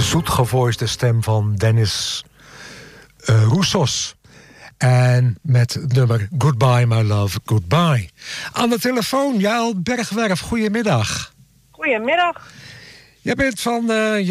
zoetgevoiste stem van Dennis Roussos. En met het nummer Goodbye, My Love, Goodbye. Aan de telefoon, Jael Bergwerf. Goedemiddag. Goedemiddag. Jij bent van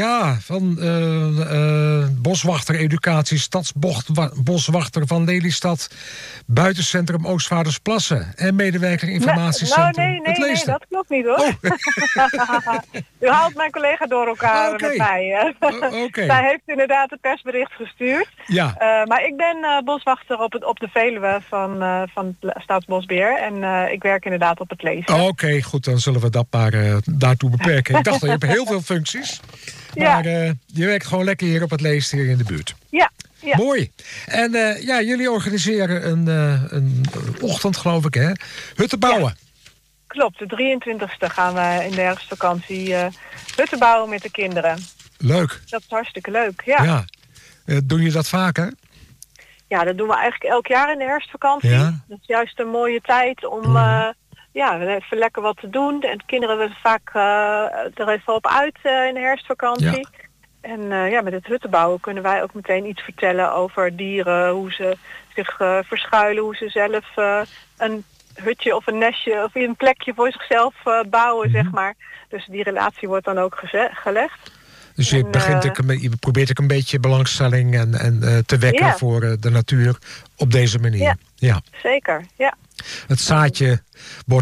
boswachter educatie, stadsboswachter van Lelystad, buitencentrum Oostvaardersplassen en medewerker informatiecentrum. Nee, dat klopt niet hoor. Oh. U haalt mijn collega door elkaar met mij. Okay. Zij heeft inderdaad het persbericht gestuurd. Ja. Maar ik ben boswachter op de Veluwe van Staatsbosbeheer en ik werk inderdaad op het lezen. Oké, goed, dan zullen we dat maar daartoe beperken. Ik dacht, je hebt heel veel functies. Maar je werkt gewoon lekker hier op het leest hier in de buurt. Ja. Mooi. En jullie organiseren een ochtend, geloof ik, hè? Hutten bouwen. Ja. Klopt, de 23e gaan we in de herfstvakantie hutten bouwen met de kinderen. Leuk. Dat is hartstikke leuk, ja. Doe je dat vaker? Ja, dat doen we eigenlijk elk jaar in de herfstvakantie. Ja? Dat is juist een mooie tijd om even lekker wat te doen. En de kinderen willen vaak er even op uit in de herfstvakantie. Ja. En met het huttenbouwen kunnen wij ook meteen iets vertellen over dieren, hoe ze zich verschuilen, hoe ze zelf een hutje of een nestje of een plekje voor zichzelf bouwen, zeg maar. Dus die relatie wordt dan ook gelegd. Dus je probeert ook een beetje belangstelling en te wekken voor de natuur op deze manier. Ja. Zeker, ja. Het zaadje wordt